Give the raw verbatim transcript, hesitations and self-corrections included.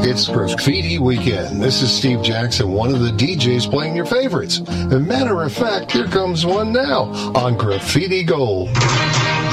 It's Graffiti Weekend. This is Steve Jackson, one of the D Js playing your favorites. As a matter of fact, here comes one now on Graffiti Gold.